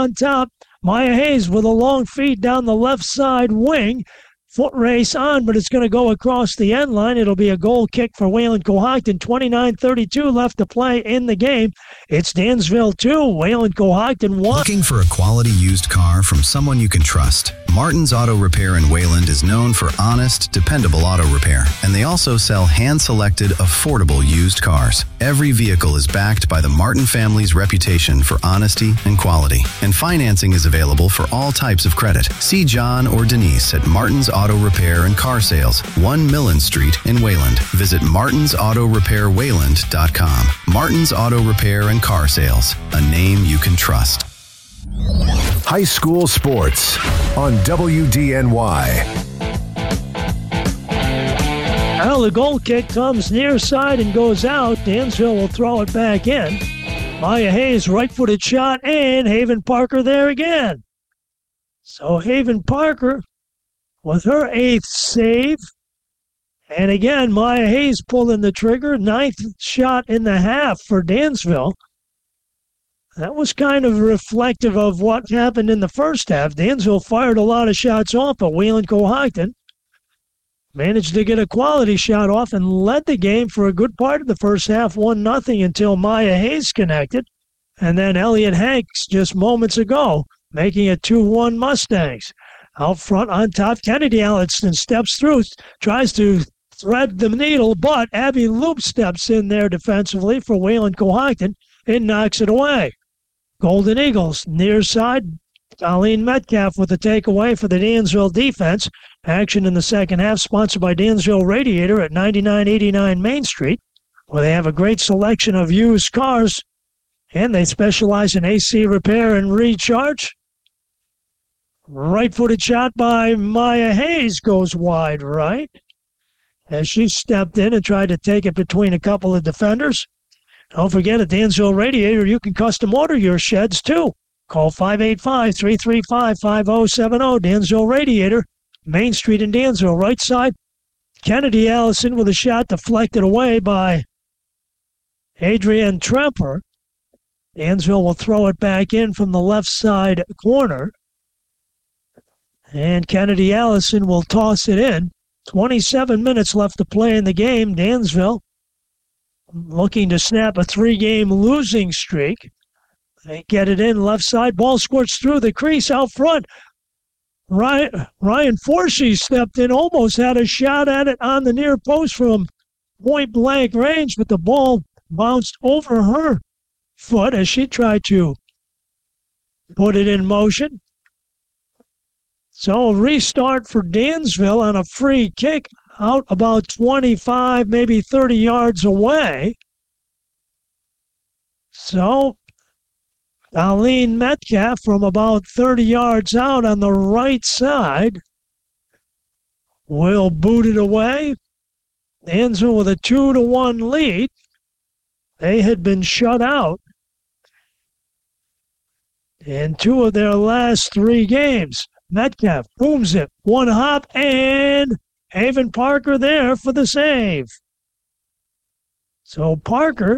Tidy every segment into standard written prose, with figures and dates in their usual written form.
on top. Maya Hayes with a long feed down the left side wing. Foot race on, but it's going to go across the end line. It'll be a goal kick for Wayland Cohocton. 29:32 left to play in the game. It's Dansville 2, Wayland Cohocton 1. Looking for a quality used car from someone you can trust? Martin's Auto Repair in Wayland is known for honest, dependable auto repair, and they also sell hand-selected, affordable used cars. Every vehicle is backed by the Martin family's reputation for honesty and quality, and financing is available for all types of credit. See John or Denise at Martin's Auto Repair and Car Sales, 1 Millen Street in Wayland. Visit martinsautorepairwayland.com. Martin's Auto Repair and Car Sales, a name you can trust. High school sports on WDNY. Well, the goal kick comes near side and goes out. Dansville will throw it back in. Maya Hayes, right-footed shot, and Haven Parker there again. So Haven Parker with her 8th save. And again, Maya Hayes pulling the trigger. 9th shot in the half for Dansville. That was kind of reflective of what happened in the first half. Dansville fired a lot of shots off, but Wayland Cohocton managed to get a quality shot off and led the game for a good part of the first half, 1-0 until Maya Hayes connected. And then Elliot Hanks just moments ago making it 2-1 Mustangs. Out front on top, Kennedy Allison steps through, tries to thread the needle, but Abby Loop steps in there defensively for Wayland Cohocton and knocks it away. Golden Eagles, near side, Colleen Metcalf with the takeaway for the Dansville defense. Action in the second half sponsored by Dansville Radiator at 9989 Main Street, where they have a great selection of used cars, and they specialize in AC repair and recharge. Right-footed shot by Maya Hayes goes wide right as she stepped in and tried to take it between a couple of defenders. Don't forget, at Dansville Radiator, you can custom order your sheds, too. Call 585-335-5070. Dansville Radiator, Main Street in Dansville. Right side, Kennedy Allison with a shot deflected away by Adrienne Tremper. Dansville will throw it back in from the left side corner. And Kennedy Allison will toss it in. 27 minutes left to play in the game. Dansville looking to snap a 3-game losing streak. They get it in left side. Ball squirts through the crease out front. Ryan Forsey stepped in, almost had a shot at it on the near post from point-blank range, but the ball bounced over her foot as she tried to put it in motion. So a restart for Dansville on a free kick out about 25, maybe 30 yards away. So Colleen Metcalf from about 30 yards out on the right side will boot it away. Dansville with a 2-1 lead. They had been shut out in 2 of their last 3 games. Metcalf booms it, 1 hop, and Haven Parker there for the save. So Parker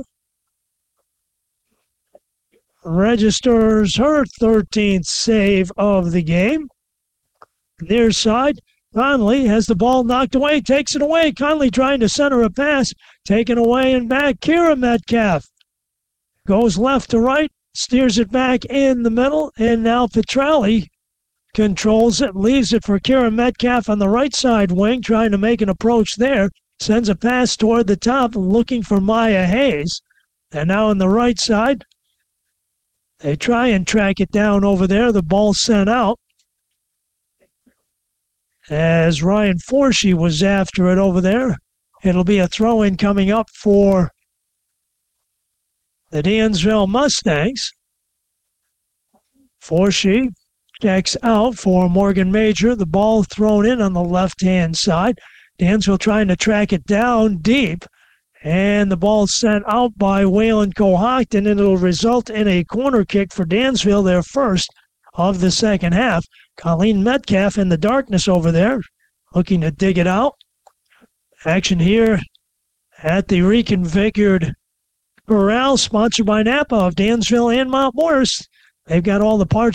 registers her 13th save of the game. Near side, Conley has the ball knocked away, takes it away. Conley trying to center a pass, taken away and back. Kira Metcalf goes left to right, steers it back in the middle, and now Petrelli controls it, leaves it for Kira Metcalf on the right side wing, trying to make an approach there. Sends a pass toward the top, looking for Maya Hayes. And now on the right side, they try and track it down over there. The ball sent out as Ryan Forsey was after it over there. It'll be a throw-in coming up for the Dansville Mustangs. Forsey checks out for Morgan Major. The ball thrown in on the left-hand side. Dansville trying to track it down deep. And the ball sent out by Wayland Cohocton, and it'll result in a corner kick for Dansville, their first of the second half. Colleen Metcalf in the darkness over there, looking to dig it out. Action here at the reconfigured corral, sponsored by Napa of Dansville and Mount Morris. They've got all the parts